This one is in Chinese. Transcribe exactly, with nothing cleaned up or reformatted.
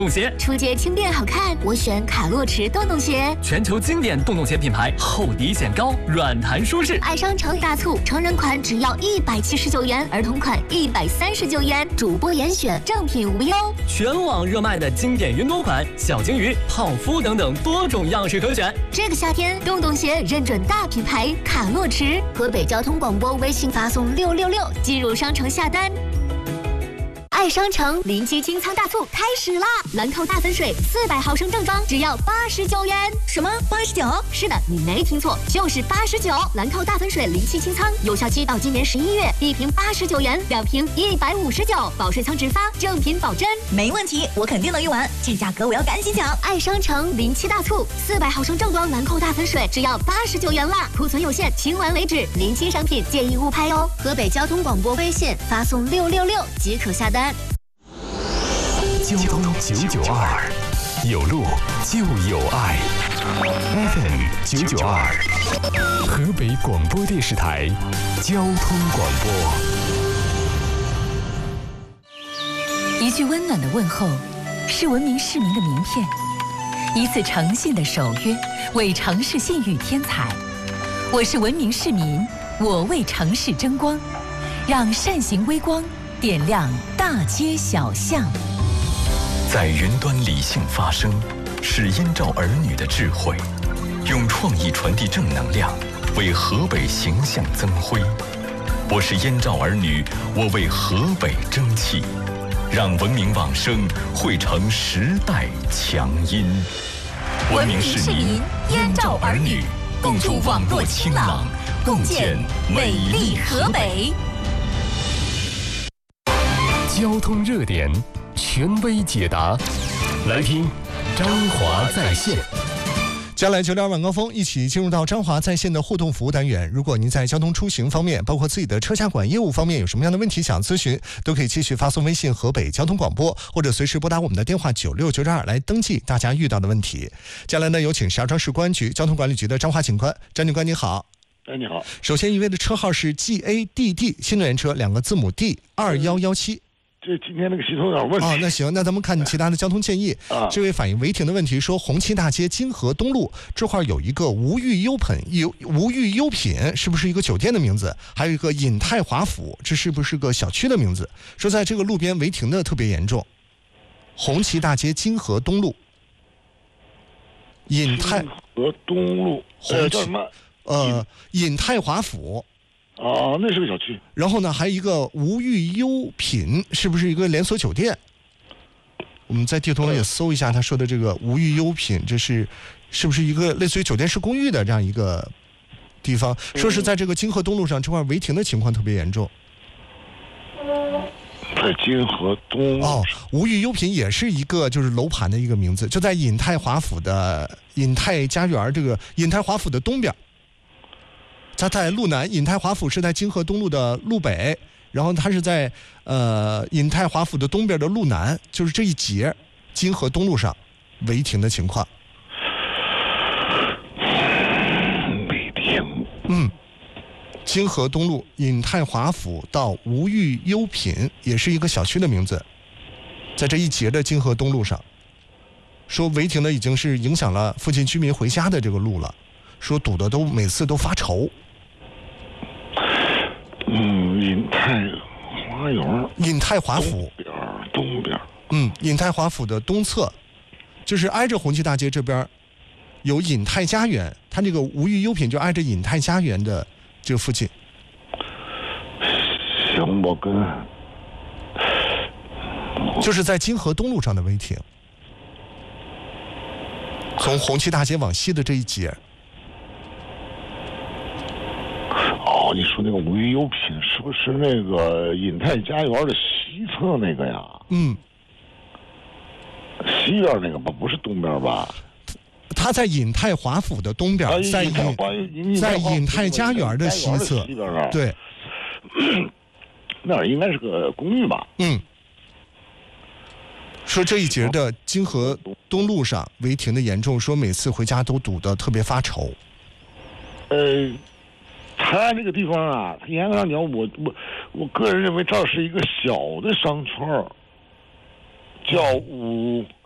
洞鞋， 出街轻便好看，我选卡洛驰洞洞鞋。 全球经典洞洞鞋品牌，厚底显高，软弹舒适。 爱商城大促，成人款只要一百七十九元，儿童款一百三十九元，主播严选，正品无忧。 全网热卖的经典云朵款、小金鱼、泡芙等等多种样式可选。 这个夏天，洞洞鞋认准大品牌卡洛驰。河北交通广播微信发送六六六进入商城下单。爱商城临期清仓大促开始啦！兰蔻大粉水四百毫升正装只要八十九元。什么八十九？是的，你没听错，就是八十九。兰蔻大粉水临期清仓，有效期到今年十一月，一瓶八十九元，两瓶一百五十九，保税仓直发，正品保真。 没问题，我肯定能用完，这价格我要赶紧抢！ 爱商城临期大促，四百毫升正装兰蔻大粉水只要八十九元啦，库存有限，清完为止。临期商品建议勿拍哦。河北交通广播微信发送六六六即可下单。 交通九九二，有路就有爱。F M 九九二，河北广播电视台交通广播。 一句温暖的问候，是文明市民的名片；一次诚信的守约，为城市信誉添彩。我是文明市民，我为城市争光，让善行微光点亮大街小巷。 在云端理性发声，是燕赵儿女的智慧，用创意传递正能量，为河北形象增辉。我是燕赵儿女，我为河北争气，让文明网声汇成时代强音。 文明市民，燕赵儿女，共筑网络清朗，共建美丽河北。 交通热点，权威解答，来听张华在线。 接下来九点晚高峰，一起进入到张华在线的互动服务单元。如果您在交通出行方面，包括自己的车下管业务方面有什么样的问题想咨询，都可以继续发送微信河北交通广播，或者随时拨打我们的电话九六九二来登记大家遇到的问题。接下来呢，有请石家庄市公安局交通管理局的张华警官。张警官你好。 哎，你好。 首先一位的车号是 G A D D 新能源车两个字母 D 二一一七。 这今天那个系统有点问题。 哦，那行，那咱们看其他的交通建议。啊，这位反映违停的问题说，红旗大街金河东路这块有一个吴玉优品，有吴玉优品是不是一个酒店的名字？还有一个尹泰华府，这是不是个小区的名字？说在这个路边违停的特别严重。红旗大街金河东路，尹泰河东路，呃，叫什么？ 呃，尹泰华府。 哦，那是个小区。 然后呢，还有一个吴玉优品，是不是一个连锁酒店？我们在地图上也搜一下，他说的这个吴玉优品，这是是不是一个类似于酒店式公寓的这样一个地方？说是在这个金河东路上这块违停的情况特别严重。 在金河东路哦，吴玉优品也是一个就是楼盘的一个名字，就在尹泰华府的尹泰家园，这个尹泰华府的东边。它在路南，尹泰华府是在金河东路的路北，然后它是在呃尹泰华府的东边的路南，就是这一节金河东路上违停的情况。 违停。 嗯，金河东路尹泰华府到吴玉优品也是一个小区的名字，在这一节的金河东路上，说违停的已经是影响了附近居民回家的这个路了，说堵的都每次都发愁。 嗯，尹泰花园， 尹泰华府东边，东边。 嗯，尹泰华府的东侧，就是挨着红旗大街这边，有尹泰家园，它这个吴玉优品就挨着尹泰家园的这个附近。 行，我跟， 就是在金河东路上的违停，从红旗大街往西的这一节。 哦，你说那个吴玉优品是不是那个尹泰家园的西侧那个呀？ 嗯， 西边那个吧，不是东边吧？ 它在尹泰华府的东边， 啊、 在尹在尹泰家园的西侧。 西边对， 那儿应该是个公寓吧？ 嗯。说这一节的金河东路上违停的严重，说每次回家都堵得特别发愁。 呃。他这个地方啊，他严格上讲，我我我个人认为这是一个小的商圈，叫五